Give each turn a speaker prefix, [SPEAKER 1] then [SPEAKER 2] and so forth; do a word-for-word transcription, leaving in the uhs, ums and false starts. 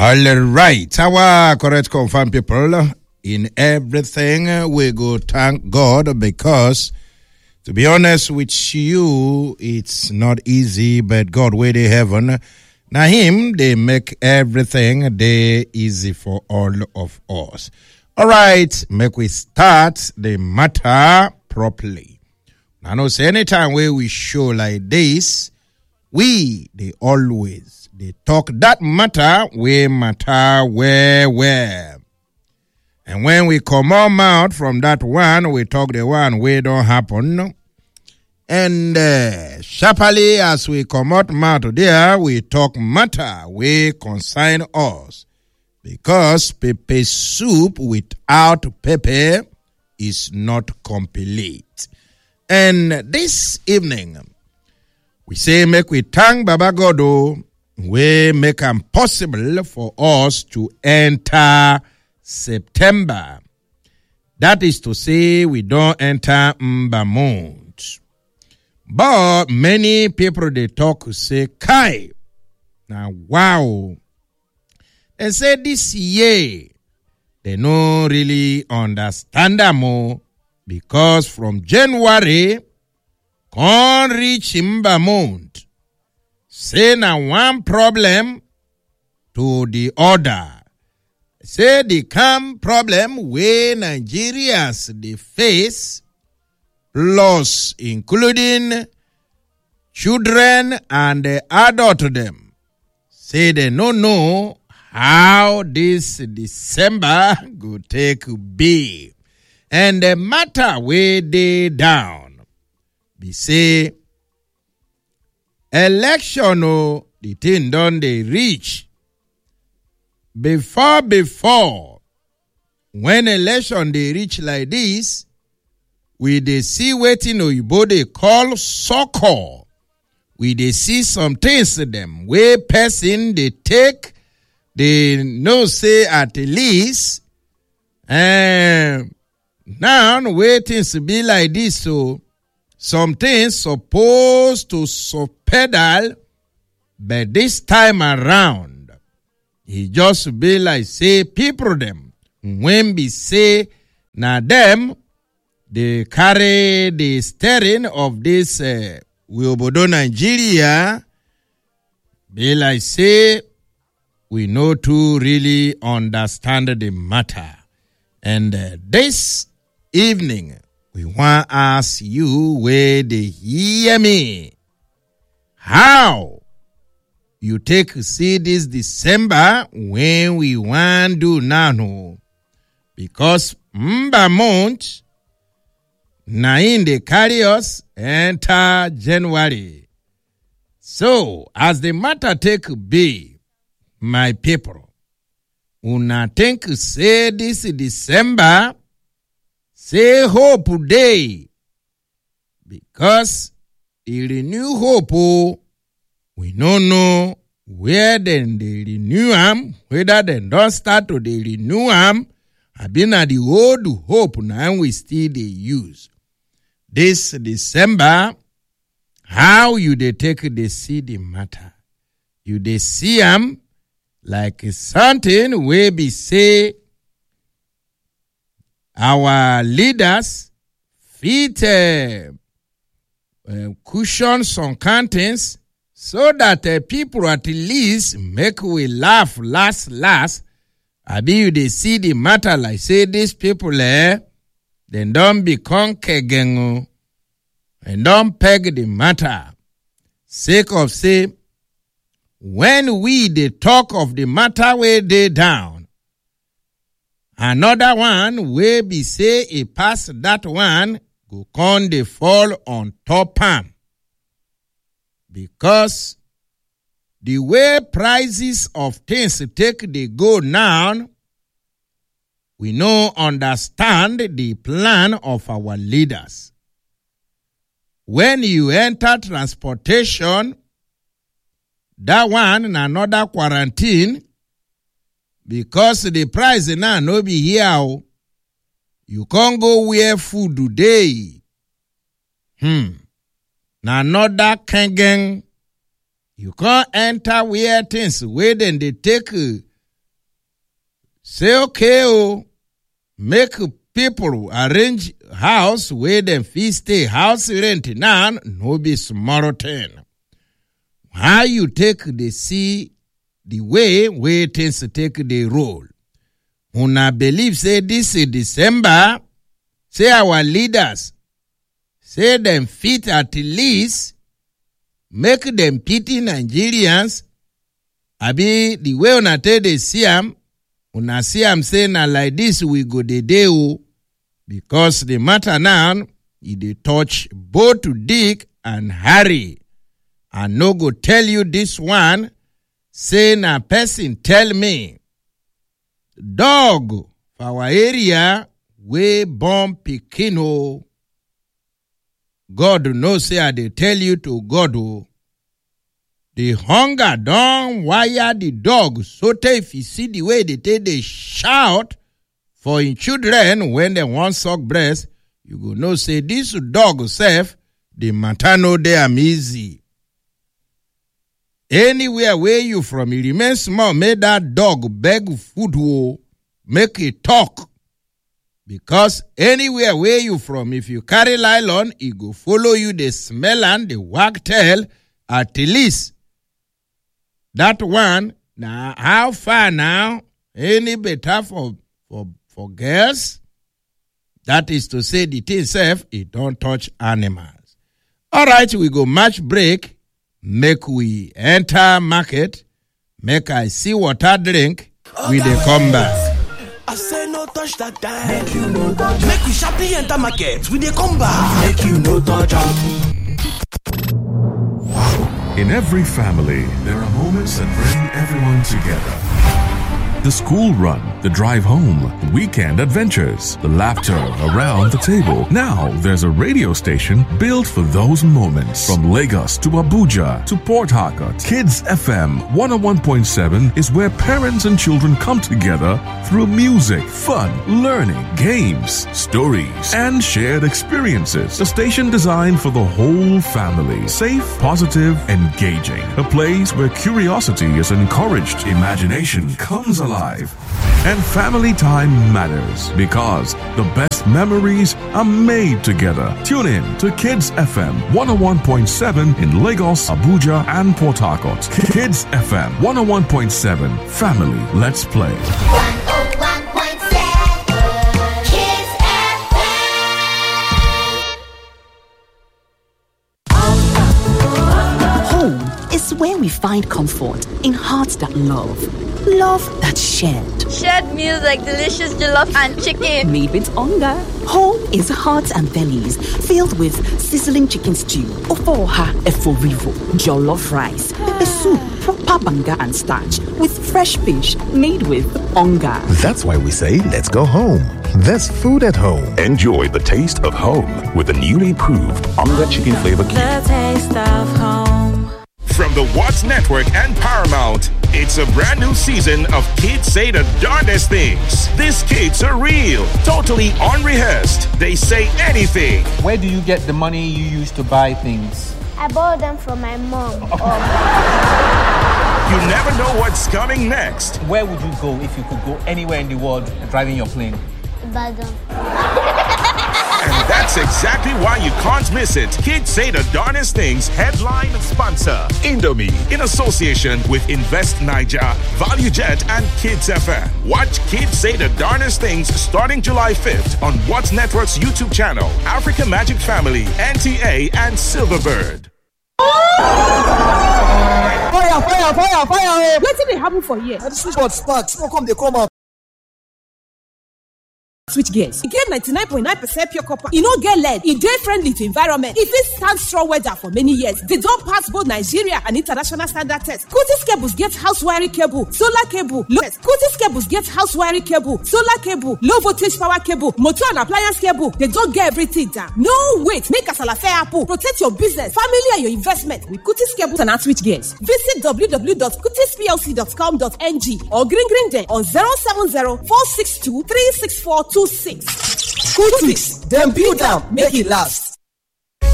[SPEAKER 1] All right, our correct confirmed people, in everything we go thank God, because to be honest with you, it's not easy, but God way the heaven. Now him, they make everything they easy for all of us. All right, make we start the matter properly. Now know say anytime where we show like this, we they always they talk that matter we matter where where. And when we come on out from that one, we talk the one we don't happen. And uh, sharply as we come out mouth there, we talk matter we consign us. Because pepper soup without pepper is not complete. And this evening, we say make we thank Baba God, we make it possible for us to enter September. That is to say, we don't enter Mbamont. But many people they talk say, Kai. Now, wow. They say this year, they don't really understand them more, because from January, can't reach Mbamont. Say now one problem to the other. Say the come problem where Nigerians they face, plus including children and adult them. Say they don't know how this December go take be. And the matter where they down. Be say election oh, the thing done they reach. Before before when election they reach like this, we they see waiting Oyibo they call soccer. We they see some things to them where person they take. They know say at least, and now waiting to be like this. So some things supposed to so pedal, but this time around, he just be like say people them when we say now them they carry the steering of this uh, Wiobodo Nigeria. Be like say. We know to really understand the matter. And uh, this evening, we want to ask you where they hear me. How you take see this December when we want do now? Because Mbamont, na in the carry us enter January. So, as the matter take be, my people, una think say this December, say hope day, because the renew hope, we don't know where then they renew them, whether they don't start to they renew them, I been at the old hope now we still they use. This December, how you they take they see the matter? You they see them like something we be say our leaders fit uh, uh, cushion some contents so that uh, people at least make we laugh last last. I be you they see the matter like say these people eh, then don't become kegengo and don't peg the matter. Sake of say when we they talk of the matter where they down, another one where be say a pass that one go con they fall on top am. Because the way prices of things take they go now, we no understand the plan of our leaders. When you enter transportation, that one in another quarantine, because the price now no be here. You can't go where food today. Hmm. Now another kangen. You can't enter where things where then they take say, okay, oh, make people arrange house where them fee stay. House rent now, no be small thing. How you take the see the way where things take the role. Una believe say this is December, say our leaders, say them fit at least, make them pity Nigerians. Abi the way una tell they see am, una see am say na like this we go the day o, because the matter now, it dey touch both Dick and Harry. I no go tell you this one, say na person tell me. Dog for our area, we born pikin o. God no say I dey tell you to God o. The hunger don wire the dog, so if you see the way they take they shout for in children when they want suck breast, you go know say this dog self, the matter no dey am easy. Anywhere where you from, it remains small, make that dog beg food, oh, make it talk. Because anywhere where you from, if you carry nylon, it go follow you, the smell and the wag tail, at least. That one, now, how far now? Any better for, for, for girls? That is to say, the thing self, it don't touch animals. All right, we go match break. Make we enter market, make I see water drink, okay. We dey come back.
[SPEAKER 2] I say no touch that time. Make you no touch. Make we sharply enter market, we dey come back. Make you no touch.
[SPEAKER 3] In every family, there are moments that bring everyone together. The school run, the drive home, weekend adventures, the laughter around the table. Now there's a radio station built for those moments. From Lagos to Abuja to Port Harcourt, Kids F M one oh one point seven is where parents and children come together through music, fun, learning, games, stories, and shared experiences. A station designed for the whole family. Safe, positive, engaging. A place where curiosity is encouraged, imagination comes alive. And family time matters because the best memories are made together. Tune in to Kids F M one oh one point seven in Lagos, Abuja, and Port Harcourt. Kids F M one oh one point seven. Family, let's play.
[SPEAKER 4] one oh one point seven Kids F M.
[SPEAKER 5] Home is where we find comfort in hearts that love. Love that's shared.
[SPEAKER 6] Shared meals like delicious jollof and chicken.
[SPEAKER 5] Made with hunger. Home is hearts and bellies filled with sizzling chicken stew, ofoha eforivo, jollof rice, pepper soup, proper banga and starch with fresh fish made with hunger.
[SPEAKER 7] That's why we say let's go home. There's food at home.
[SPEAKER 8] Enjoy the taste of home with the newly improved Onga Chicken Flavor Cube.
[SPEAKER 9] The taste of home.
[SPEAKER 10] From the Watts Network and Paramount, it's a brand new season of Kids Say the Darndest Things. These kids are real, totally unrehearsed. They say anything.
[SPEAKER 11] Where do you get the money you use to buy things?
[SPEAKER 12] I borrowed them from my mom.
[SPEAKER 10] Oh. You never know what's coming next.
[SPEAKER 11] Where would you go if you could go anywhere in the world driving your plane?
[SPEAKER 12] Ibadan.
[SPEAKER 10] And that's exactly why you can't miss it. Kids Say the Darndest Things headline sponsor Indomie in association with Invest Niger, ValueJet, and Kids F M. Watch Kids Say the Darndest Things starting July fifth on Watts Network's YouTube channel, Africa Magic Family, N T A, and Silverbird.
[SPEAKER 13] Fire, fire, fire, fire!
[SPEAKER 14] What did they happen for here?
[SPEAKER 13] The switchboard sparks. No come, they come up.
[SPEAKER 14] Switch gears. E get ninety-nine point nine percent pure copper. E no get lead. E dey friendly to environment. E fit stand strong weather for many years. They don pass both Nigeria and international standard tests. Cutis cables get house wiring cable, solar cable. Low Cutis cables get house wiring cable, solar cable, low voltage power cable, motor and appliance cable. They don get everything down. No wait, make kasala fair apple. Protect your business, family, and your investment with Cutis cables and switch gears. Visit w w w dot cutis p l c dot com dot n g or green green day on zero seven zero four six two three six four two six.
[SPEAKER 13] Cutis, them build up, make it last.